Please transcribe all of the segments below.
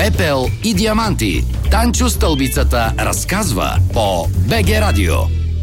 пепел и диаманти. Танчо Стълбицата разказва по БГ Радио.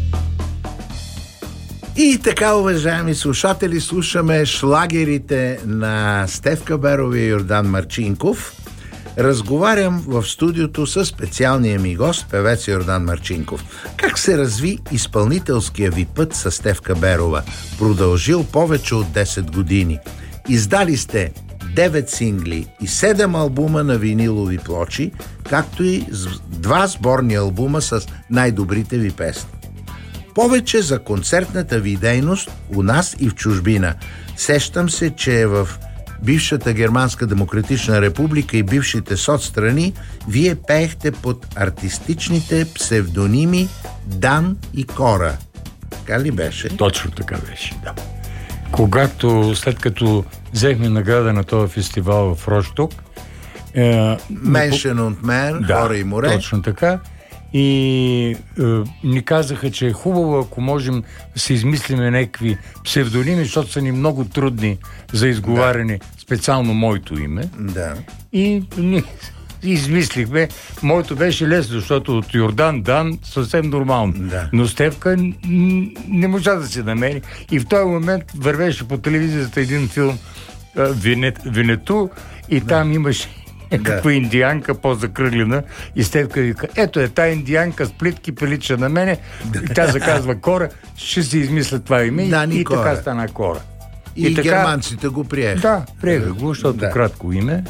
И така, уважаеми слушатели, слушаме шлагерите на Стефка Берова и Йордан Марчинков. Разговарям в студиото с специалния ми гост, певец Йордан Марчинков. Как се разви изпълнителския ви път с Стефка Берова? Продължил повече от 10 години. Издали сте 9 сингли и 7 албума на винилови плочи, както и 2 сборни албума с най-добрите ви песни. Повече за концертната ви дейност у нас и в чужбина. Сещам се, че в бившата Германска демократична република и бившите соцстрани вие пеехте под артистичните псевдоними Дан и Кора. Така ли беше? Точно така беше, да. След като взехме награда на този фестивал в Рошток, Меншен от мен, Хора и море. Точно така. И ни казаха, че е хубаво, ако можем да се измислиме някакви псевдоними, защото са ни много трудни за изговаряне, специално моето име. Да. И ние измислихме. Моето беше лесно, защото от Йордан Дан съвсем нормално. Да. Но Стефка не можа да се намери. И в този момент вървеше по телевизията един филм Винету и там имаше каква индианка по-закръглена и Стефка вика, ето тая индианка с плитки прилича на мене и тя заказва Кора, ще си измисля това име и така стана Кора. И така, германците го приеха. Да, приеха го, защото кратко име.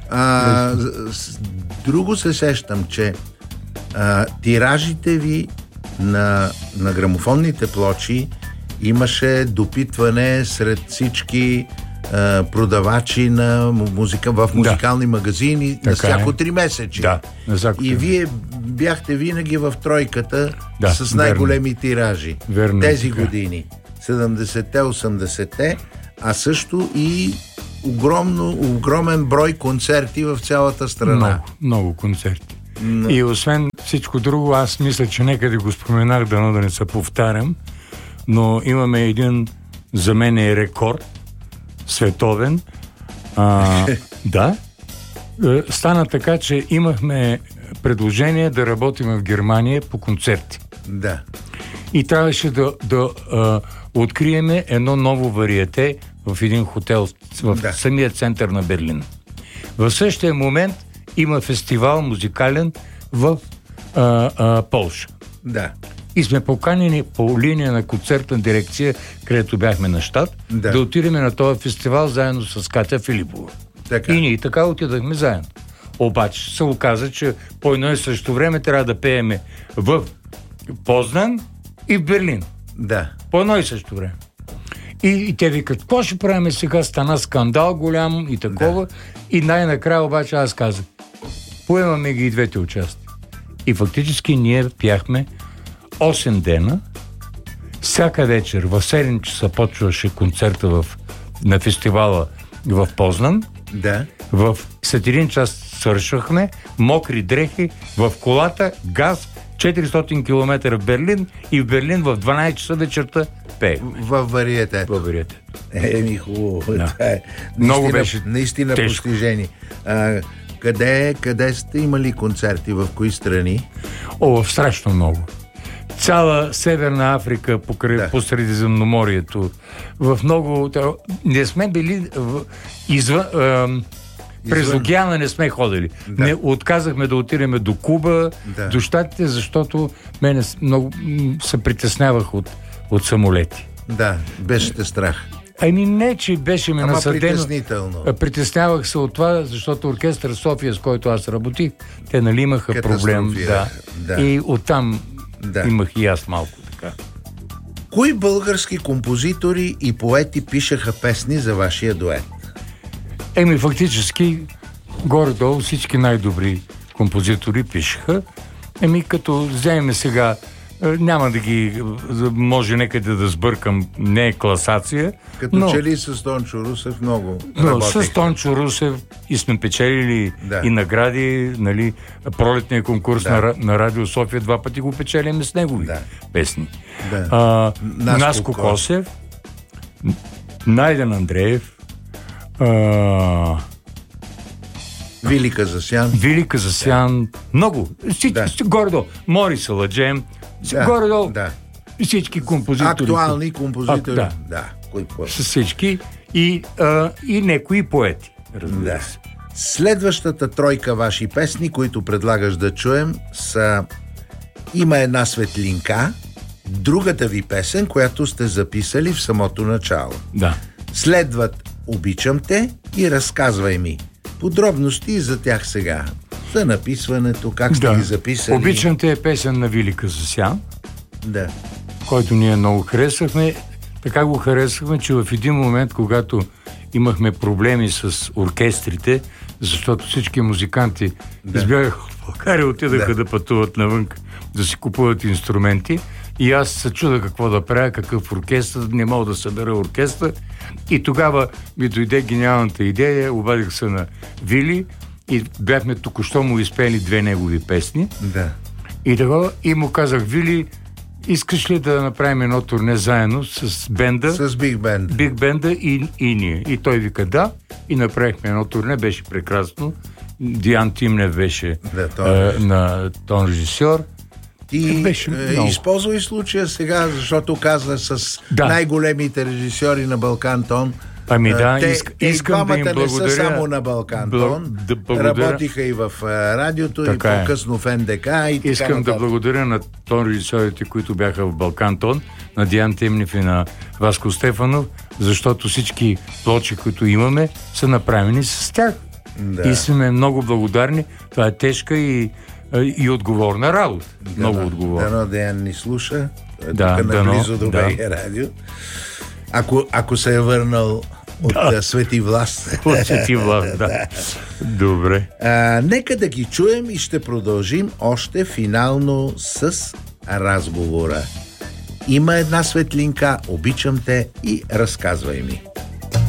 Друго се сещам, че тиражите ви на грамофонните плочи имаше допитване сред всички продавачи на музика в музикални магазини на всяко 3 месече. Да, и вие бяхте винаги в тройката с най-големи тиражи. Верно, тези години. 70-те, 80-те, а също и огромен брой концерти в цялата страна. Много концерти. И освен всичко друго, аз мисля, че някъде го споменах, дано да не се повтарям, но имаме един, за мен е рекорд, световен. Стана така, че имахме предложение да работим в Германия по концерти. Да. И трябваше да откриеме едно ново вариете в един хотел в самия център на Берлин. В същия момент има фестивал музикален в Полша. Да. И сме поканени по линия на концертна дирекция, където бяхме на щат, да отидем на този фестивал заедно с Катя Филипова. Така. И ние така отидахме заедно. Обаче се оказа, че по едно и също време трябва да пееме в Познан и в Берлин. Да. По едно и също време. И те викат, какво ще правим сега? Стана скандал голям и такова. Да. И най-накрая обаче аз казах, поемаме ги и двете участия. И фактически ние пяхме 8 дена. Всяка вечер в 7 часа почваше концерта на фестивала в Познан. Да. След 1 час свършвахме, мокри дрехи, в колата, газ, 400 км в Берлин и в Берлин в 12 часа вечерта пеехме. Във вариете. Хубаво. Да. Много беше наистина тежко. постижение. Къде сте имали концерти? В кои страни? В страшно много. Цяла Северна Африка по Средиземноморието. В много... Не сме били през океана не сме ходили. Не отказахме да отидем до Куба, до щатите, защото мене много се притеснявах от самолети. Да, беше страх. Не, че беше ме насъдено. Притеснително. Притеснявах се от това, защото оркестър София, с който аз работих, те имаха проблем. Да. И оттам имах и аз малко така. Кои български композитори и поети пишеха песни за вашия дует? Фактически, горе-долу всички най-добри композитори пишеха. Като вземем сега, няма да ги, може някъде да сбъркам, не е класация. Че ли с Тончо Русев много работеха? С Тончо Русев и сме печелили и награди, пролетния конкурс на Радио София 2 пъти го печелиме с негови песни. Наско Косев, Найден Андреев, Вили Казасян. Вили Казасян, много. Горе-долу. Мори Саладжем, горе-долу. Всички композитори. Актуални композитори. С всички и некои поети. Да. Следващата тройка ваши песни, които предлагаш да чуем, са "Има една светлинка", другата ви песен, която сте записали в самото начало. Да. Следват "Обичам те" и "Разказвай ми". Подробности за тях сега. За написването, как сте ги записали. "Обичам те" е песен на Вили Казасян, който ние много харесахме. Така го харесахме, че в един момент, когато имахме проблеми с оркестрите, защото всички музиканти избягаха от България, отидаха да пътуват навън, да си купуват инструменти. И аз се чуда какво да правя, какъв оркестър, не мога да събера оркестър. И тогава ми дойде гениалната идея, обадих се на Вили и бяхме току-що му изпели 2 негови песни. И му казах: "Вили, искаш ли да направим едно турне заедно с бенда?" С Биг Бенд. Биг Бенда и ние. И той вика да. И направихме едно турне, беше прекрасно. Диан Тимнев беше на тон режисьор. Ти използвай случая сега, защото каза с най-големите режисьори на Балкан Тон. Ами да, искам да им благодаря. Не са само на Балкан Тон. Работиха и в радиото, и по-късно в НДК. Искам да благодаря на тон режисьорите, които бяха в Балкан Тон, на Диан Тимнев и на Васко Стефанов, защото всички плочи, които имаме, са направени с тях. И сме много благодарни. Това е тежка и отговорна работа. Много отговорна. Дано Деян ни слуша. Тук наблизо до БГ радио. Ако се е върнал от Свети Власт. От Свети Власт, Добре. Нека да ги чуем и ще продължим още финално с разговора. "Има една светлинка", "Обичам те" и "Разказвай ми".